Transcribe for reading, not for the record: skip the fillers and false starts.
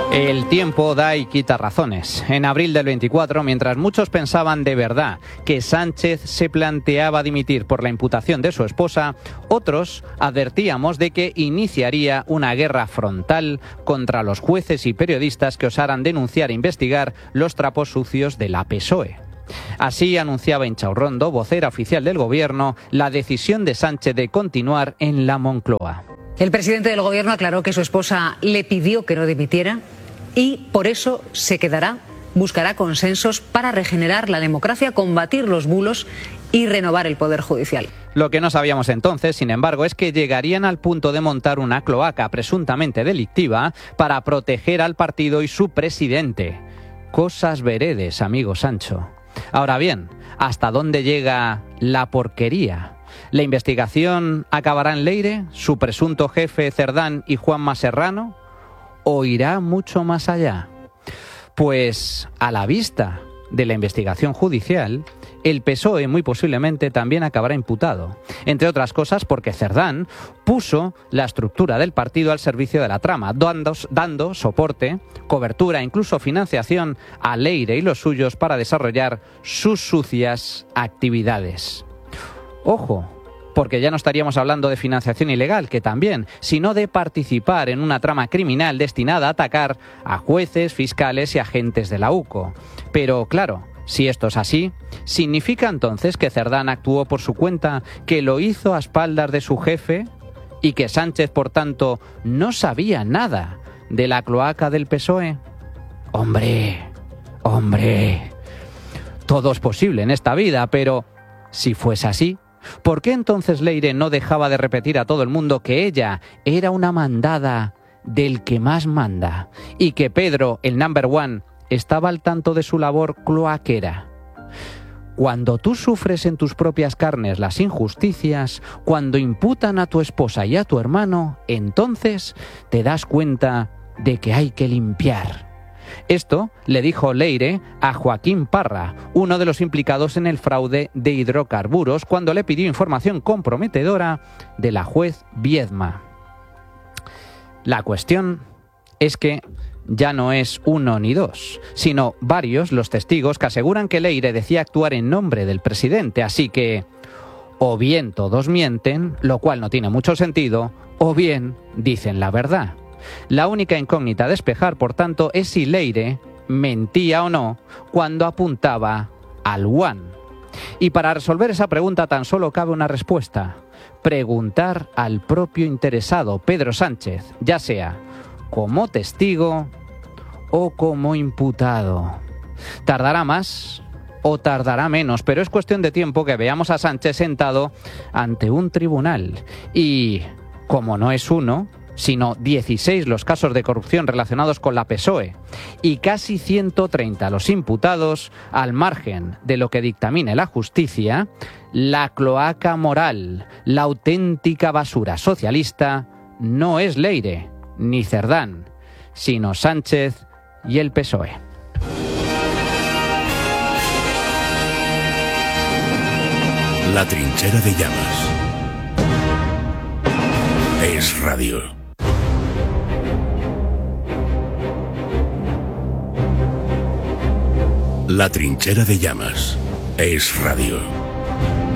El tiempo da y quita razones. En abril del 24, mientras muchos pensaban de verdad que Sánchez se planteaba dimitir por la imputación de su esposa, otros advertíamos de que iniciaría una guerra frontal contra los jueces y periodistas que osaran denunciar e investigar los trapos sucios de la PSOE. Así anunciaba Inchaurrondo, vocera oficial del Gobierno, la decisión de Sánchez de continuar en la Moncloa. El presidente del Gobierno aclaró que su esposa le pidió que no dimitiera y por eso se quedará, buscará consensos para regenerar la democracia, combatir los bulos y renovar el Poder Judicial. Lo que no sabíamos entonces, sin embargo, es que llegarían al punto de montar una cloaca presuntamente delictiva para proteger al partido y su presidente. Cosas veredes, amigo Sancho. Ahora bien, ¿hasta dónde llega la porquería? ¿La investigación acabará en Leire, su presunto jefe Cerdán y Juanma Serrano? ¿O irá mucho más allá? Pues a la vista de la investigación judicial, el PSOE muy posiblemente también acabará imputado. Entre otras cosas porque Cerdán puso la estructura del partido al servicio de la trama, dando soporte, cobertura e incluso financiación a Leire y los suyos para desarrollar sus sucias actividades. Ojo, porque ya no estaríamos hablando de financiación ilegal, que también, sino de participar en una trama criminal destinada a atacar a jueces, fiscales y agentes de la UCO. Pero claro, si esto es así, ¿significa entonces que Cerdán actuó por su cuenta, que lo hizo a espaldas de su jefe y que Sánchez, por tanto, no sabía nada de la cloaca del PSOE? Hombre, todo es posible en esta vida, pero si fuese así, ¿por qué entonces Leire no dejaba de repetir a todo el mundo que ella era una mandada del que más manda y que Pedro, el number one, estaba al tanto de su labor cloaquera? Cuando tú sufres en tus propias carnes las injusticias, cuando imputan a tu esposa y a tu hermano, entonces te das cuenta de que hay que limpiar. Esto le dijo Leire a Joaquín Parra, uno de los implicados en el fraude de hidrocarburos, cuando le pidió información comprometedora de la juez Viedma. La cuestión es que ya no es uno ni dos, sino varios los testigos que aseguran que Leire decía actuar en nombre del presidente, así que o bien todos mienten, lo cual no tiene mucho sentido, o bien dicen la verdad. La única incógnita a despejar, por tanto, es si Leire mentía o no cuando apuntaba al One. Y para resolver esa pregunta tan solo cabe una respuesta: preguntar al propio interesado, Pedro Sánchez, ya sea como testigo o como imputado. ¿Tardará más o tardará menos? Pero es cuestión de tiempo que veamos a Sánchez sentado ante un tribunal. Y como no es uno, sino 16 los casos de corrupción relacionados con la PSOE y casi 130 los imputados, al margen de lo que dictamine la justicia, la cloaca moral, la auténtica basura socialista, no es Leire ni Cerdán, sino Sánchez y el PSOE. La trinchera de llamas. Es radio. La trinchera de llamas es radio.